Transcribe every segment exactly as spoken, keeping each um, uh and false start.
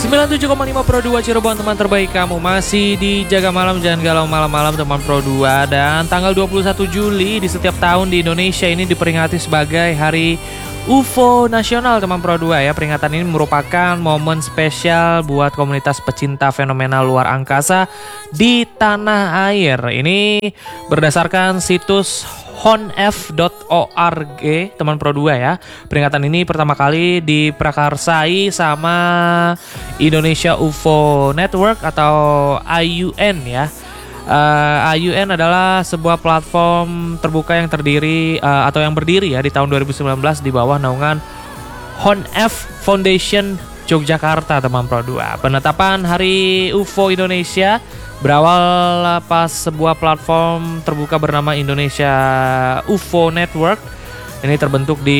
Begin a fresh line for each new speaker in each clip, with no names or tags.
sembilan puluh tujuh koma lima Pro dua Cirebon, teman terbaik kamu. Masih di Jaga Malam, jangan galau malam-malam teman Pro dua. Dan tanggal dua puluh satu Juli di setiap tahun di Indonesia ini diperingati sebagai Hari U F O Nasional teman Pro dua ya. Peringatan ini merupakan momen spesial buat komunitas pecinta fenomena luar angkasa di tanah air. Ini berdasarkan situs honf dot org teman Pro dua ya. Peringatan ini pertama kali diprakarsai sama Indonesia U F O Network atau I U N ya. Uh, I U N adalah sebuah platform terbuka yang terdiri uh, atau yang berdiri ya di tahun dua ribu sembilan belas di bawah naungan Honf Foundation Yogyakarta teman Pro dua. Penetapan Hari U F O Indonesia berawal pas sebuah platform terbuka bernama Indonesia U F O Network. Ini terbentuk di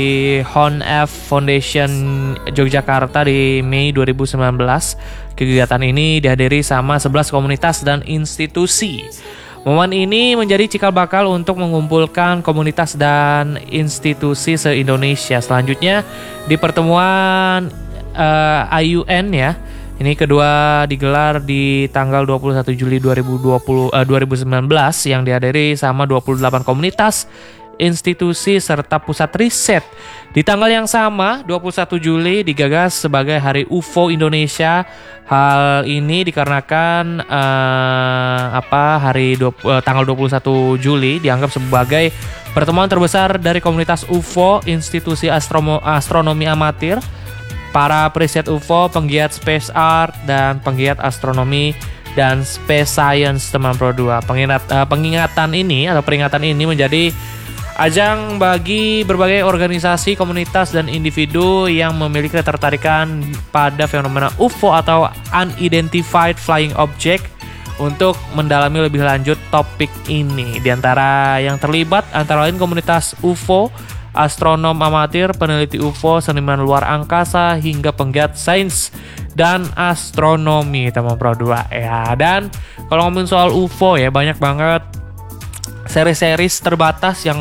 Honf Foundation Yogyakarta di Mei dua ribu sembilan belas. Kegiatan ini dihadiri sama sebelas komunitas dan institusi. Momen ini menjadi cikal bakal untuk mengumpulkan komunitas dan institusi se-Indonesia. Selanjutnya di pertemuan uh, I U N ya. Ini kedua digelar di tanggal dua puluh satu Juli dua ribu dua puluh, uh, dua ribu sembilan belas yang dihadiri sama dua puluh delapan komunitas, institusi serta pusat riset. Di tanggal yang sama dua puluh satu Juli digagas sebagai Hari U F O Indonesia. Hal ini dikarenakan uh, apa hari dua, uh, tanggal dua puluh satu Juli dianggap sebagai pertemuan terbesar dari komunitas U F O, institusi astromo, astronomi amatir, para periset U F O, penggiat space art dan penggiat astronomi dan space science teman Pro dua. Pengingat, uh, pengingatan ini atau peringatan ini menjadi ajang bagi berbagai organisasi, komunitas, dan individu yang memiliki ketertarikan pada fenomena U F O atau Unidentified Flying Object untuk mendalami lebih lanjut topik ini. Di antara yang terlibat antara lain komunitas U F O, astronom amatir, peneliti U F O, seniman luar angkasa, hingga penggiat sains dan astronomi teman Pro dua ya. Dan kalau ngomongin soal U F O ya, banyak banget seri-series terbatas yang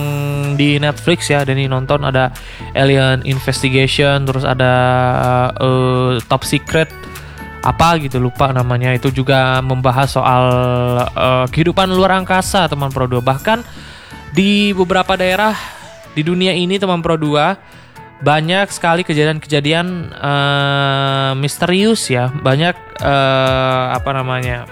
di Netflix ya. Dan ini nonton ada Alien Investigation, terus ada uh, Top Secret apa gitu, lupa namanya. Itu juga membahas soal uh, kehidupan luar angkasa teman Pro dua. Bahkan di beberapa daerah di dunia ini teman Pro dua banyak sekali kejadian-kejadian uh, misterius ya. Banyak uh, apa namanya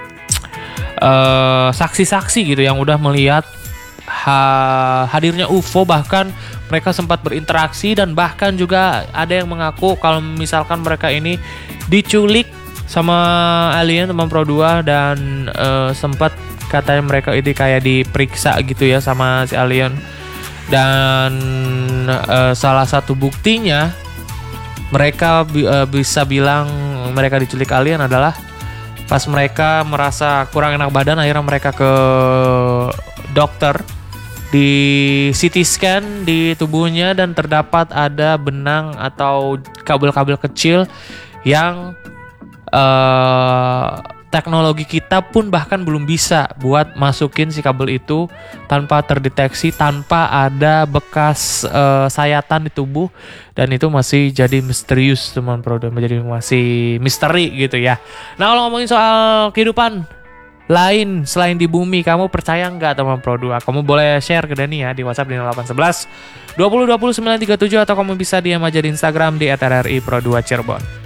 Uh, saksi-saksi gitu yang udah melihat ha- hadirnya U F O, bahkan mereka sempat berinteraksi, dan bahkan juga ada yang mengaku kalau misalkan mereka ini diculik sama alien teman Pro dua, dan uh, sempat katanya mereka ini kayak diperiksa gitu ya sama si alien. Dan uh, salah satu buktinya mereka bi- uh, bisa bilang mereka diculik alien adalah pas mereka merasa kurang enak badan, akhirnya mereka ke dokter, di C T scan di tubuhnya, dan terdapat ada benang atau kabel-kabel kecil yang uh, teknologi kita pun bahkan belum bisa buat masukin si kabel itu tanpa terdeteksi, tanpa ada bekas uh, sayatan di tubuh. Dan itu masih jadi misterius teman Pro, menjadi masih misteri gitu ya. Nah, kalau ngomongin soal kehidupan lain selain di bumi, kamu percaya nggak teman Pro dua? Kamu boleh share ke Dani ya di WhatsApp di nol delapan satu satu dua nol dua nol sembilan tiga tujuh, atau kamu bisa D M aja di Instagram di at r r i pro dua Cirebon.